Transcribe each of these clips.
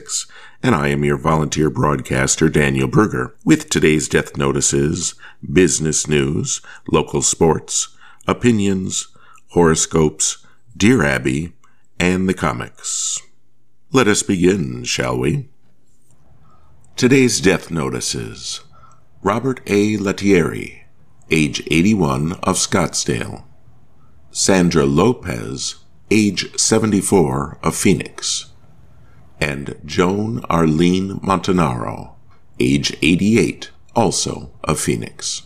6, and I am your volunteer broadcaster, Daniel Berger, with today's Death Notices, business news, local sports, opinions, horoscopes, Dear Abby, and the comics. Let us begin, shall we? Today's Death Notices. Robert A. Lettieri, age 81, of Scottsdale. Sandra Lopez, age 74, of Phoenix. And Joan Arlene Montanaro, age 88, also of Phoenix.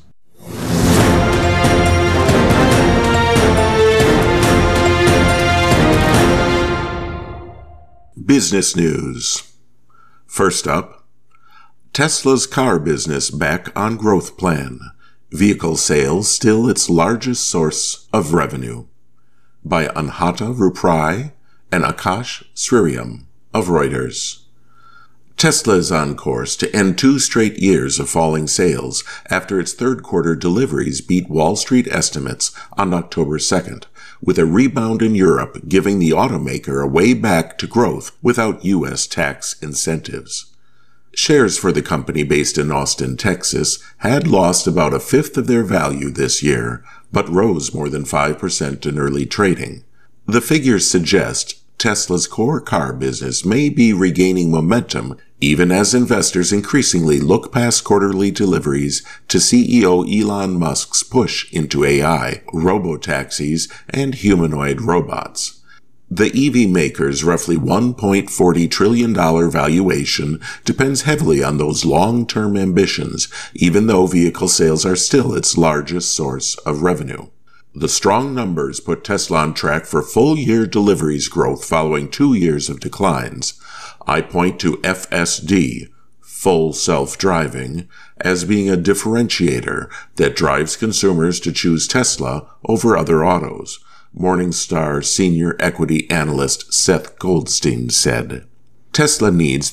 Business news. First up, Tesla's car business back on growth plan. Vehicle sales still its largest source of revenue. By Anhata Ruprai and Akash Sriram of Reuters. Tesla is on course to end 2 straight years of falling sales after its third quarter deliveries beat Wall Street estimates on October 2nd, with a rebound in Europe giving the automaker a way back to growth without U.S. tax incentives. Shares for the company based in Austin, Texas, had lost about a fifth of their value this year, but rose more than 5% in early trading. The figures suggest Tesla's core car business may be regaining momentum even as investors increasingly look past quarterly deliveries to CEO Elon Musk's push into AI, robotaxis, and humanoid robots. The EV maker's roughly $1.40 trillion valuation depends heavily on those long-term ambitions, even though vehicle sales are still its largest source of revenue. The strong numbers put Tesla on track for full-year deliveries growth following 2 years of declines. I point to FSD, full self-driving, as being a differentiator that drives consumers to choose Tesla over other autos, Morningstar senior equity analyst Seth Goldstein said. Tesla needs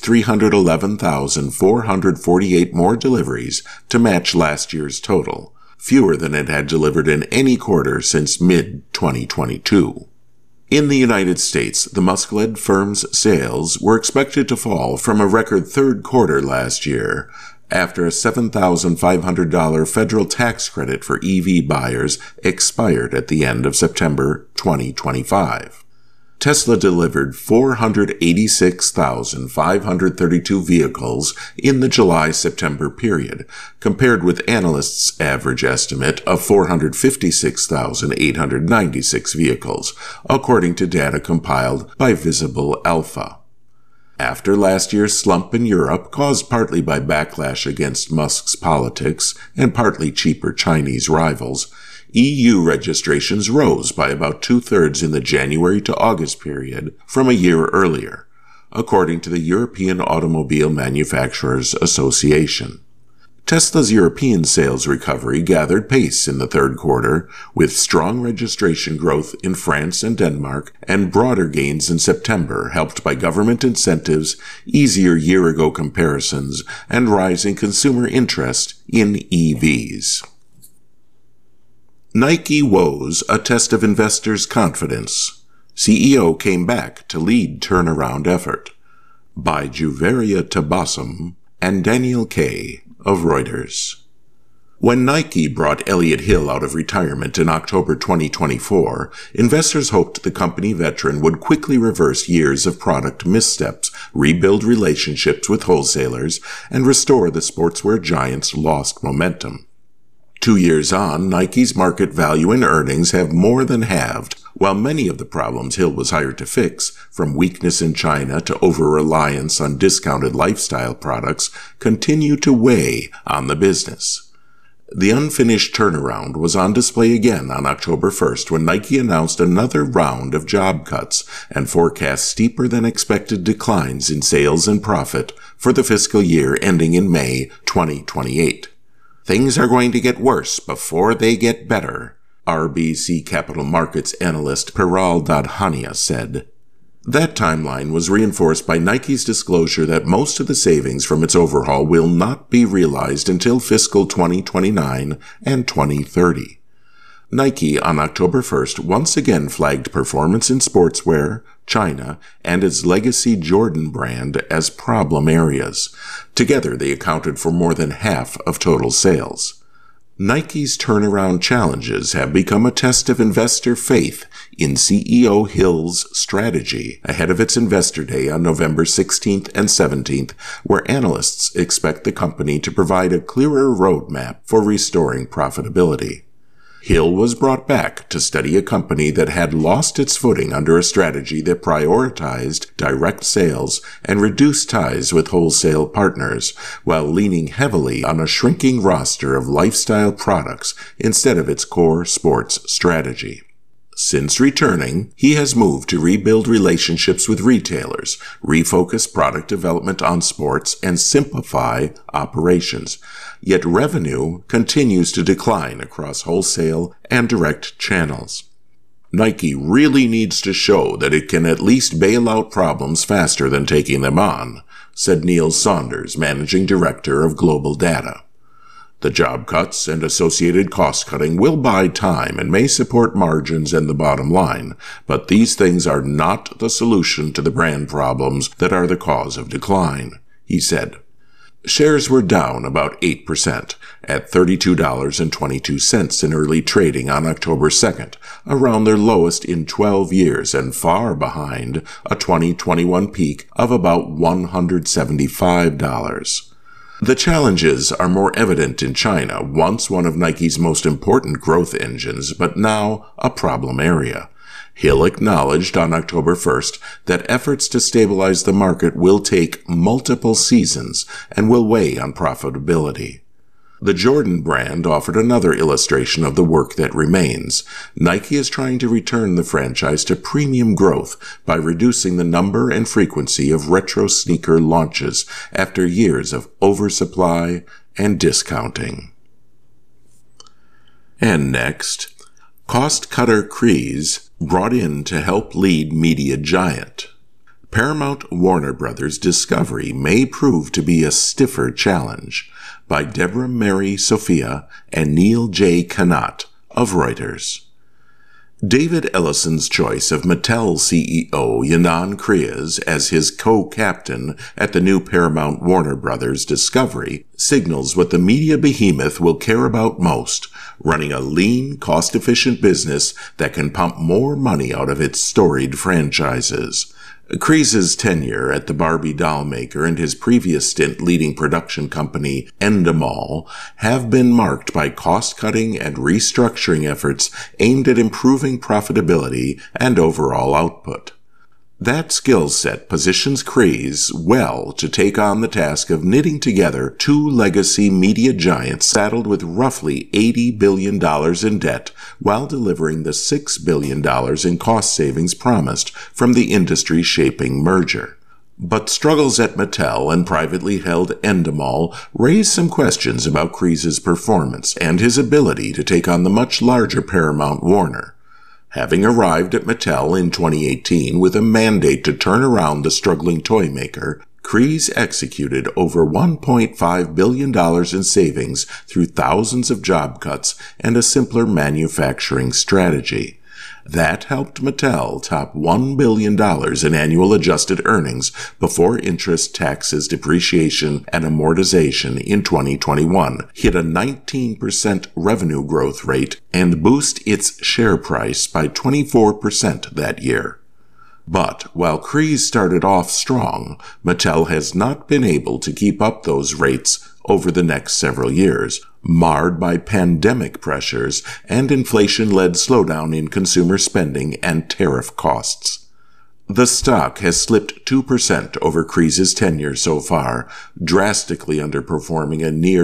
311,448 more deliveries to match last year's total, fewer than it had delivered in any quarter since mid-2022. In the United States, the Musk-led firm's sales were expected to fall from a record third quarter last year after a $7,500 federal tax credit for EV buyers expired at the end of September 2025. Tesla delivered 486,532 vehicles in the July-September period, compared with analysts' average estimate of 456,896 vehicles, according to data compiled by Visible Alpha. After last year's slump in Europe, caused partly by backlash against Musk's politics and partly cheaper Chinese rivals, EU registrations rose by about 2/3 in the January to August period from a year earlier, according to the European Automobile Manufacturers Association. Tesla's European sales recovery gathered pace in the third quarter, with strong registration growth in France and Denmark and broader gains in September helped by government incentives, easier year-ago comparisons, and rising consumer interest in EVs. Nike woes a test of investors' confidence. CEO came back to lead turnaround effort. By Juveria Tabassum and Daniel Kay of Reuters. When Nike brought Elliott Hill out of retirement in October 2024, investors hoped the company veteran would quickly reverse years of product missteps, rebuild relationships with wholesalers, and restore the sportswear giant's lost momentum. 2 years on, Nike's market value and earnings have more than halved, while many of the problems Hill was hired to fix, from weakness in China to over-reliance on discounted lifestyle products, continue to weigh on the business. The unfinished turnaround was on display again on October 1st when Nike announced another round of job cuts and forecast steeper than expected declines in sales and profit for the fiscal year ending in May 2028. Things are going to get worse before they get better, RBC Capital Markets analyst Piral Dadhania said. That timeline was reinforced by Nike's disclosure that most of the savings from its overhaul will not be realized until fiscal 2029 and 2030. Nike on October 1st once again flagged performance in sportswear, China, and its legacy Jordan brand as problem areas. Together, they accounted for more than half of total sales. Nike's turnaround challenges have become a test of investor faith in CEO Hill's strategy ahead of its Investor Day on November 16th and 17th, where analysts expect the company to provide a clearer roadmap for restoring profitability. Hill was brought back to study a company that had lost its footing under a strategy that prioritized direct sales and reduced ties with wholesale partners, while leaning heavily on a shrinking roster of lifestyle products instead of its core sports strategy. Since returning, he has moved to rebuild relationships with retailers, refocus product development on sports, and simplify operations. Yet revenue continues to decline across wholesale and direct channels. Nike really needs to show that it can at least bail out problems faster than taking them on, said Neil Saunders, managing director of Global Data. The job cuts and associated cost-cutting will buy time and may support margins and the bottom line, but these things are not the solution to the brand problems that are the cause of decline, he said. Shares were down about 8% at $32.22 in early trading on October 2nd, around their lowest in 12 years and far behind a 2021 peak of about $175. The challenges are more evident in China, once one of Nike's most important growth engines, but now a problem area. Hill acknowledged on October 1st that efforts to stabilize the market will take multiple seasons and will weigh on profitability. The Jordan brand offered another illustration of the work that remains. Nike is trying to return the franchise to premium growth by reducing the number and frequency of retro sneaker launches after years of oversupply and discounting. And next, cost-cutter Kries brought in to help lead media giant. Paramount Warner Brothers Discovery may prove to be a stiffer challenge, by Deborah Mary Sophia and Neil J. Kanat of Reuters. David Ellison's choice of Mattel CEO Ynon Kreiz as his co-captain at the new Paramount Warner Brothers Discovery signals what the media behemoth will care about most, running a lean, cost-efficient business that can pump more money out of its storied franchises. Kreiz's tenure at the Barbie doll maker and his previous stint leading production company Endemol have been marked by cost-cutting and restructuring efforts aimed at improving profitability and overall output. That skill set positions Kreiz well to take on the task of knitting together two legacy media giants saddled with roughly $80 billion in debt while delivering the $6 billion in cost savings promised from the industry-shaping merger. But struggles at Mattel and privately held Endemol raise some questions about Kreiz's performance and his ability to take on the much larger Paramount Warner. Having arrived at Mattel in 2018 with a mandate to turn around the struggling toy maker, Kreiz executed over $1.5 billion in savings through thousands of job cuts and a simpler manufacturing strategy. That helped Mattel top $1 billion in annual adjusted earnings before interest, taxes, depreciation, and amortization in 2021, hit a 19% revenue growth rate, and boost its share price by 24% that year. But while Kreiz started off strong, Mattel has not been able to keep up those rates over the next several years, marred by pandemic pressures and inflation-led slowdown in consumer spending and tariff costs. The stock has slipped 2% over Kreiz's tenure so far, drastically underperforming a near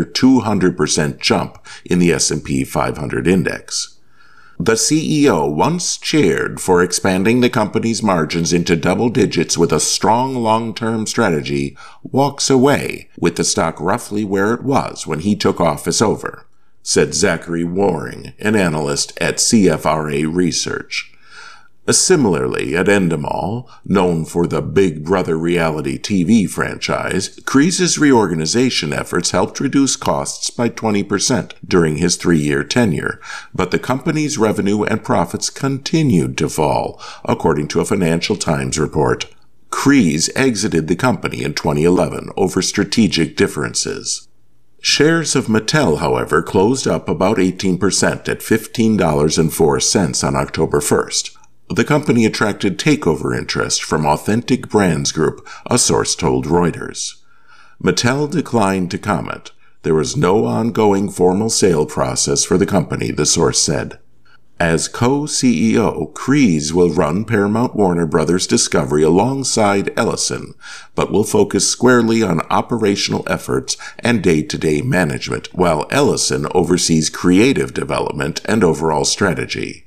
200% jump in the S&P 500 index. The CEO once cheered for expanding the company's margins into double digits with a strong long-term strategy, walks away with the stock roughly where it was when he took office over, said Zachary Waring, an analyst at CFRA Research. Similarly, at Endemol, known for the Big Brother reality TV franchise, Kreese's reorganization efforts helped reduce costs by 20% during his 3-year tenure, but the company's revenue and profits continued to fall, according to a Financial Times report. Kreese exited the company in 2011 over strategic differences. Shares of Mattel, however, closed up about 18% at $15.04 on October 1st. The company attracted takeover interest from Authentic Brands Group, a source told Reuters. Mattel declined to comment. There was no ongoing formal sale process for the company, the source said. As co-CEO, Kreese will run Paramount Warner Bros. Discovery alongside Ellison, but will focus squarely on operational efforts and day-to-day management, while Ellison oversees creative development and overall strategy.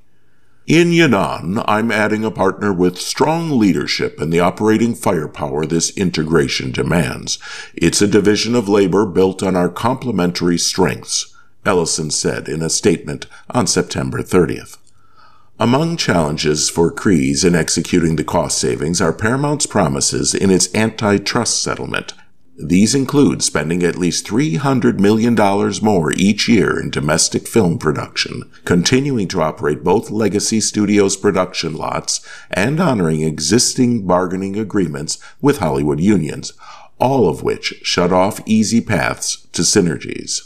In Yunnan, I'm adding a partner with strong leadership and the operating firepower this integration demands. It's a division of labor built on our complementary strengths, Ellison said in a statement on September 30th. Among challenges for Kreese in executing the cost savings are Paramount's promises in its antitrust settlement. These include spending at least $300 million more each year in domestic film production, continuing to operate both legacy studios' production lots, and honoring existing bargaining agreements with Hollywood unions, all of which shut off easy paths to synergies.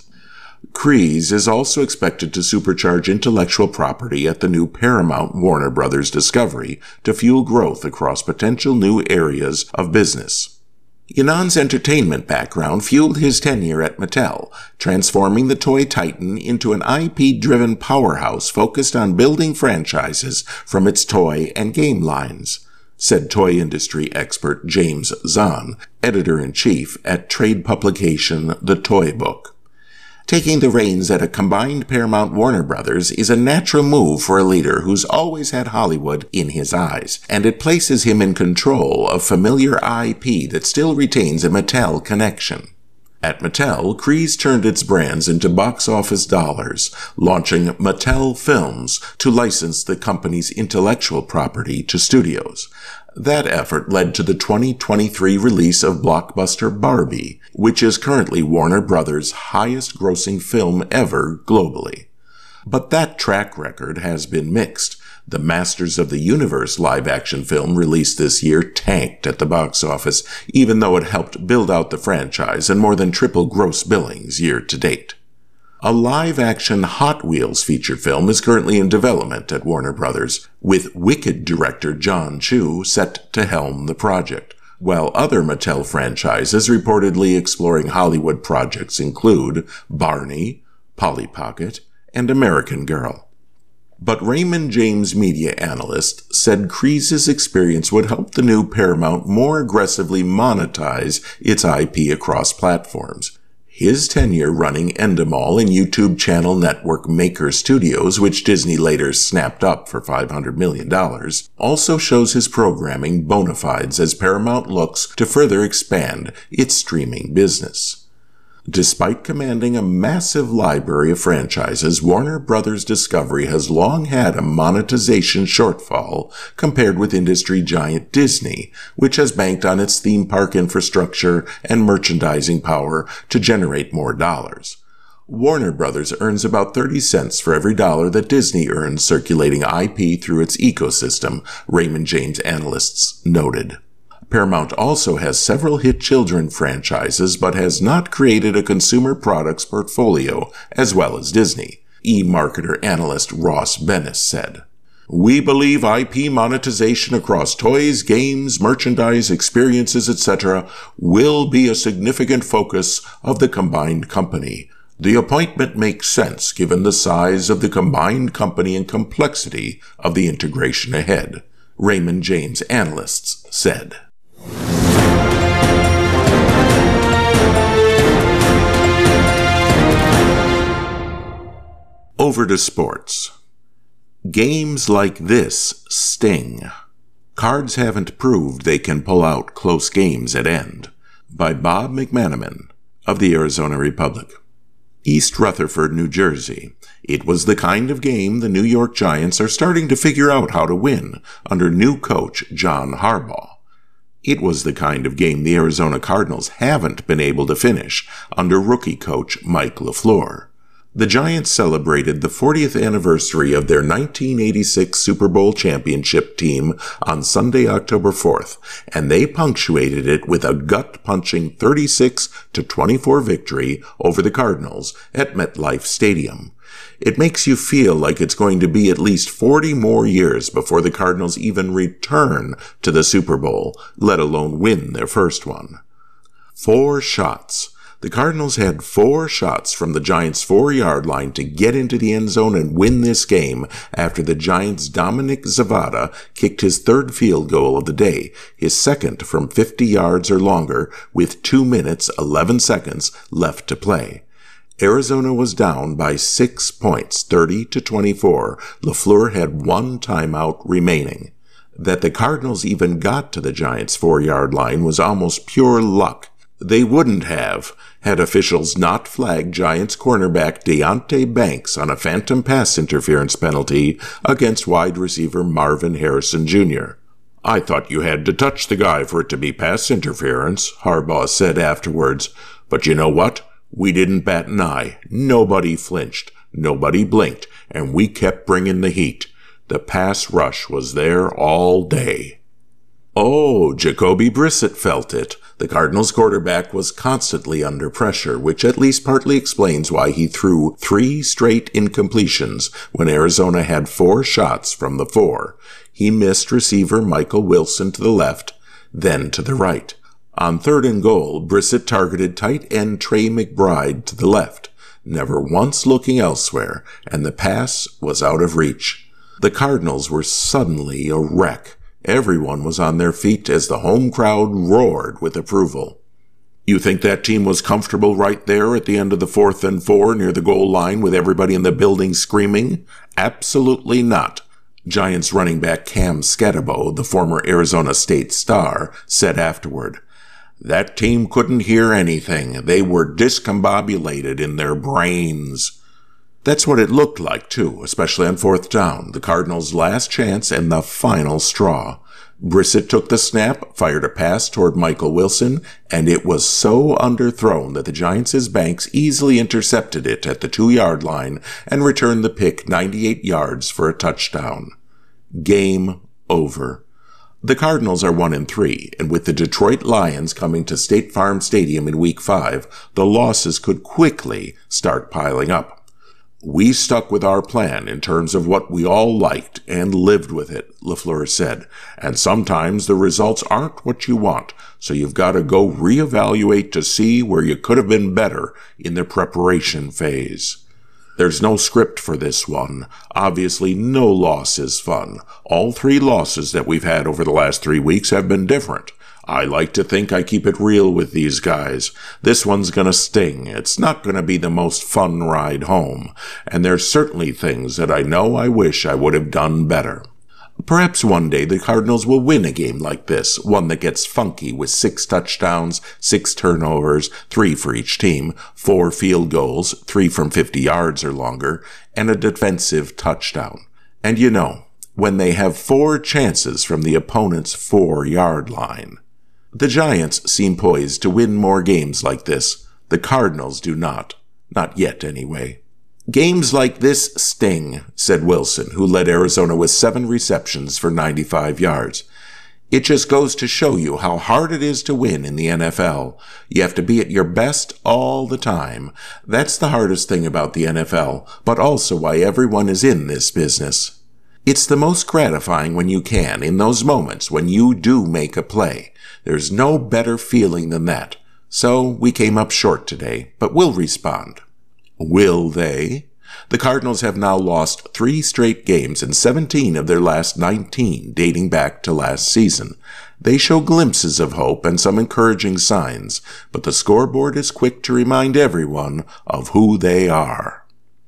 Kreese is also expected to supercharge intellectual property at the new Paramount Warner Bros. Discovery to fuel growth across potential new areas of business. Yunan's entertainment background fueled his tenure at Mattel, transforming the toy titan into an IP-driven powerhouse focused on building franchises from its toy and game lines, said toy industry expert James Zahn, editor-in-chief at trade publication The Toy Book. Taking the reins at a combined Paramount Warner Bros. Is a natural move for a leader who's always had Hollywood in his eyes, and it places him in control of familiar IP that still retains a Mattel connection. At Mattel, Kreese turned its brands into box office dollars, launching Mattel Films to license the company's intellectual property to studios. That effort led to the 2023 release of blockbuster Barbie, which is currently Warner Bros.' highest-grossing film ever globally. But that track record has been mixed. The Masters of the Universe live-action film released this year tanked at the box office, even though it helped build out the franchise and more than triple gross billings year-to-date. A live-action Hot Wheels feature film is currently in development at Warner Bros., with Wicked director John Chu set to helm the project, while other Mattel franchises reportedly exploring Hollywood projects include Barney, Polly Pocket, and American Girl. But Raymond James media analyst said Kreese's experience would help the new Paramount more aggressively monetize its IP across platforms. His tenure running Endemol and YouTube channel network Maker Studios, which Disney later snapped up for $500 million, also shows his programming bona fides as Paramount looks to further expand its streaming business. Despite commanding a massive library of franchises, Warner Bros. Discovery has long had a monetization shortfall compared with industry giant Disney, which has banked on its theme park infrastructure and merchandising power to generate more dollars. Warner Bros. Earns about 30 cents for every dollar that Disney earns circulating IP through its ecosystem, Raymond James analysts noted. Paramount also has several hit children franchises, but has not created a consumer products portfolio as well as Disney, e-marketer analyst Ross Bennis said. We believe IP monetization across toys, games, merchandise, experiences, etc. will be a significant focus of the combined company. The appointment makes sense given the size of the combined company and complexity of the integration ahead, Raymond James analysts said. Over to sports. Games like this sting. Cards haven't proved they can pull out close games at end. By Bob McManaman of the Arizona Republic. East Rutherford, New Jersey, It was the kind of game the New York Giants are starting to figure out how to win under new coach John Harbaugh. It was the kind of game the Arizona Cardinals haven't been able to finish under rookie coach Mike LaFleur. The Giants celebrated the 40th anniversary of their 1986 Super Bowl championship team on Sunday, October 4th, and they punctuated it with a gut-punching 36-24 victory over the Cardinals at MetLife Stadium. It makes you feel like it's going to be at least 40 more years before the Cardinals even return to the Super Bowl, let alone win their first one. 4 shots. The Cardinals had 4 shots from the Giants' 4-yard line to get into the end zone and win this game after the Giants' Dominic Zavada kicked his 3rd field goal of the day, his 2nd from 50 yards or longer, with 2 minutes, 11 seconds left to play. Arizona was down by 6 points, 30-24. LaFleur had 1 timeout remaining. That the Cardinals even got to the Giants' 4-yard line was almost pure luck. They wouldn't have had officials not flag Giants cornerback Deonte Banks on a phantom pass interference penalty against wide receiver Marvin Harrison Jr. "I thought you had to touch the guy for it to be pass interference," Harbaugh said afterwards. "But you know what? We didn't bat an eye. Nobody flinched. Nobody blinked. And we kept bringing the heat. The pass rush was there all day." Oh, Jacoby Brissett felt it. The Cardinals quarterback was constantly under pressure, which at least partly explains why he threw 3 straight incompletions when Arizona had 4 shots from the 4. He missed receiver Michael Wilson to the left, then to the right. On 3rd and goal, Brissett targeted tight end Trey McBride to the left, never once looking elsewhere, and the pass was out of reach. The Cardinals were suddenly a wreck. Everyone was on their feet as the home crowd roared with approval. "You think that team was comfortable right there at the end of the 4th and 4 near the goal line with everybody in the building screaming? Absolutely not." Giants running back Cam Skattebo, the former Arizona State star, said afterward, "That team couldn't hear anything. They were discombobulated in their brains." That's what it looked like, too, especially on 4th down, the Cardinals' last chance and the final straw. Brissett took the snap, fired a pass toward Michael Wilson, and it was so underthrown that the Giants' Banks easily intercepted it at the 2-yard line and returned the pick 98 yards for a touchdown. Game over. The Cardinals are 1-3, and with the Detroit Lions coming to State Farm Stadium in Week 5, the losses could quickly start piling up. "We stuck with our plan in terms of what we all liked and lived with it," LaFleur said. "And sometimes the results aren't what you want, so you've got to go reevaluate to see where you could have been better in the preparation phase." There's no script for this one. Obviously, no loss is fun. All 3 losses that we've had over the last 3 weeks have been different. I like to think I keep it real with these guys. This one's gonna sting. It's not gonna be the most fun ride home. And there's certainly things that I know I wish I would have done better. Perhaps one day the Cardinals will win a game like this, one that gets funky with 6 touchdowns, 6 turnovers, 3 for each team, 4 field goals, 3 from 50 yards or longer, and a defensive touchdown. And you know, when they have 4 chances from the opponent's 4-yard line. The Giants seem poised to win more games like this. The Cardinals do not. Not yet, anyway. "Games like this sting," said Wilson, who led Arizona with 7 receptions for 95 yards. "It just goes to show you how hard it is to win in the NFL. You have to be at your best all the time. That's the hardest thing about the NFL, but also why everyone is in this business. It's the most gratifying when you can, in those moments when you do make a play. There's no better feeling than that. So we came up short today, but we'll respond." Will they? The Cardinals have now lost 3 straight games and 17 of their last 19 dating back to last season. They show glimpses of hope and some encouraging signs, but the scoreboard is quick to remind everyone of who they are.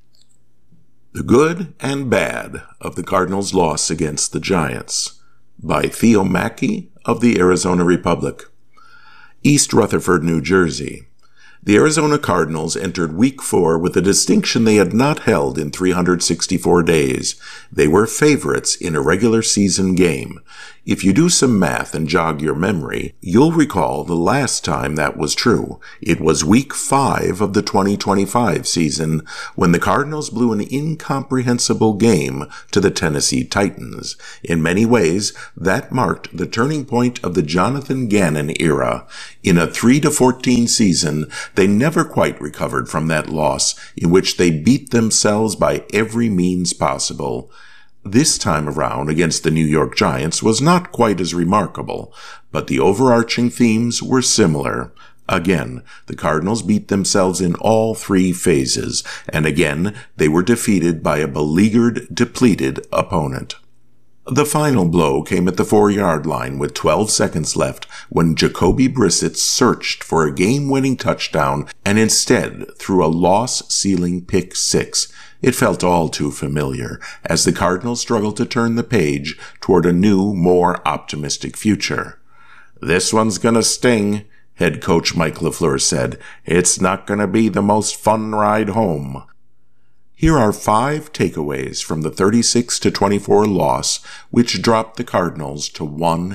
The Good and Bad of the Cardinals' Loss Against the Giants by Theo Mackey of the Arizona Republic. East Rutherford, New Jersey. The Arizona Cardinals entered Week 4 with a distinction they had not held in 364 days. They were favorites in a regular season game. If you do some math and jog your memory, you'll recall the last time that was true. It was Week 5 of the 2025 season when the Cardinals blew an incomprehensible game to the Tennessee Titans. In many ways, that marked the turning point of the Jonathan Gannon era. In a 3-14 season, they never quite recovered from that loss, in which they beat themselves by every means possible. This time around against the New York Giants was not quite as remarkable, but the overarching themes were similar. Again, the Cardinals beat themselves in all three phases, and again, they were defeated by a beleaguered, depleted opponent. The final blow came at the 4-yard line with 12 seconds left when Jacoby Brissett searched for a game-winning touchdown and instead threw a loss-sealing pick six. It felt all too familiar as the Cardinals struggled to turn the page toward a new, more optimistic future. "This one's gonna sting," head coach Mike LaFleur said. "It's not gonna be the most fun ride home." Here are 5 takeaways from the 36-24 loss, which dropped the Cardinals to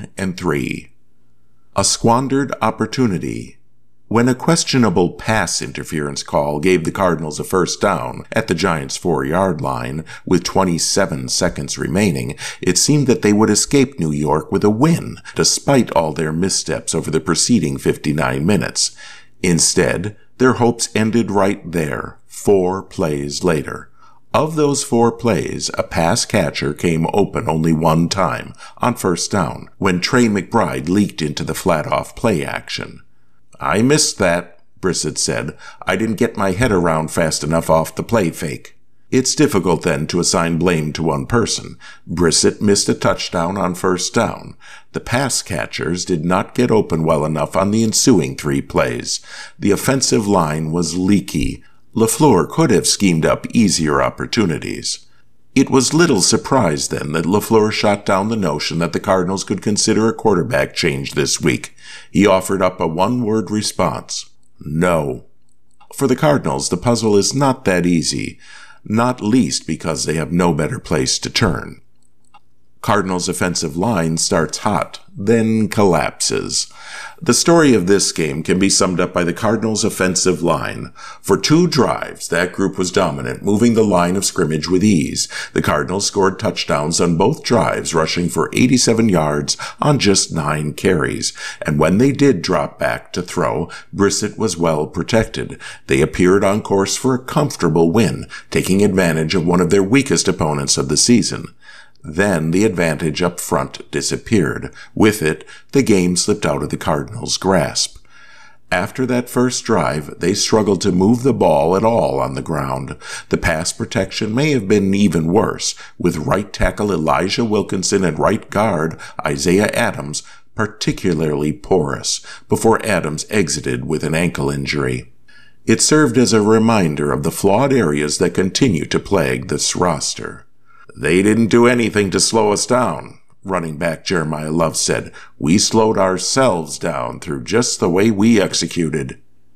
1-3. A squandered opportunity. When a questionable pass interference call gave the Cardinals a first down at the Giants' 4-yard line with 27 seconds remaining, it seemed that they would escape New York with a win, despite all their missteps over the preceding 59 minutes. Instead, their hopes ended right there, 4 plays later. Of those 4 plays, a pass catcher came open only one time, on first down, when Trey McBride leaked into the flat-off play action. "I missed that," Brissett said. "I didn't get my head around fast enough off the play fake." It's difficult then to assign blame to one person. Brissett missed a touchdown on first down. The pass catchers did not get open well enough on the ensuing 3 plays. The offensive line was leaky. LaFleur could have schemed up easier opportunities. It was little surprise then that LaFleur shot down the notion that the Cardinals could consider a quarterback change this week. He offered up a one-word response: no. For the Cardinals, the puzzle is not that easy, not least because they have no better place to turn. Cardinals' offensive line starts hot, then collapses. The story of this game can be summed up by the Cardinals' offensive line. For 2 drives, that group was dominant, moving the line of scrimmage with ease. The Cardinals scored touchdowns on both drives, rushing for 87 yards on just 9 carries. And when they did drop back to throw, Brissett was well protected. They appeared on course for a comfortable win, taking advantage of one of their weakest opponents of the season. Then the advantage up front disappeared. With it, the game slipped out of the Cardinals' grasp. After that first drive, they struggled to move the ball at all on the ground. The pass protection may have been even worse, with right tackle Elijah Wilkinson and right guard Isaiah Adams particularly porous, before Adams exited with an ankle injury. It served as a reminder of the flawed areas that continue to plague this roster. "They didn't do anything to slow us down," running back Jeremiah Love said. "We slowed ourselves down through just the way we executed."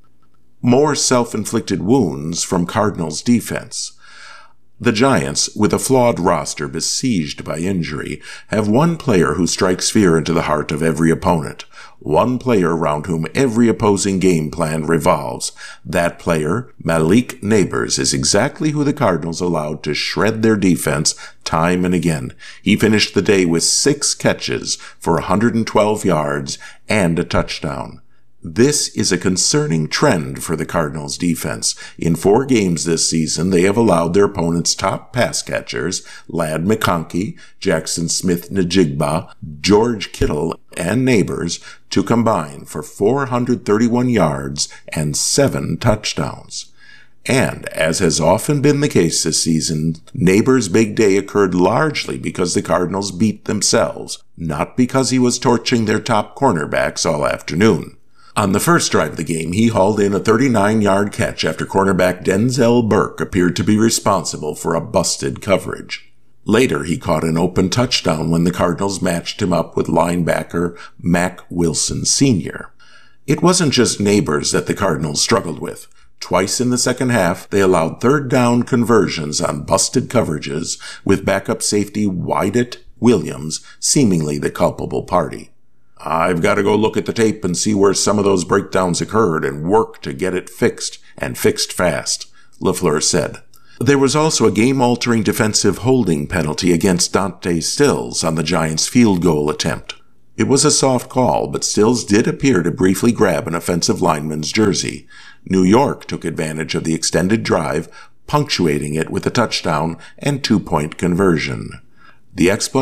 More self-inflicted wounds from Cardinals' defense. The Giants, with a flawed roster besieged by injury, have one player who strikes fear into the heart of every opponent. One player around whom every opposing game plan revolves. That player, Malik Nabers, is exactly who the Cardinals allowed to shred their defense time and again. He finished the day with 6 catches for 112 yards and a touchdown. This is a concerning trend for the Cardinals' defense. In 4 games this season, they have allowed their opponents' top pass catchers, Ladd McConkey, Jackson Smith-Njigba, George Kittle, and Nabers, to combine for 431 yards and 7 touchdowns. And, as has often been the case this season, Nabers' big day occurred largely because the Cardinals beat themselves, not because he was torching their top cornerbacks all afternoon. On the first drive of the game, he hauled in a 39-yard catch after cornerback Denzel Burke appeared to be responsible for a busted coverage. Later, he caught an open touchdown when the Cardinals matched him up with linebacker Mack Wilson Sr. It wasn't just Neighbors that the Cardinals struggled with. Twice in the second half, they allowed third down conversions on busted coverages, with backup safety Wyatt Williams seemingly the culpable party. "I've got to go look at the tape and see where some of those breakdowns occurred and work to get it fixed, and fixed fast," LaFleur said. There was also a game-altering defensive holding penalty against Dante Stills on the Giants' field goal attempt. It was a soft call, but Stills did appear to briefly grab an offensive lineman's jersey. New York took advantage of the extended drive, punctuating it with a touchdown and 2-point conversion. The explanation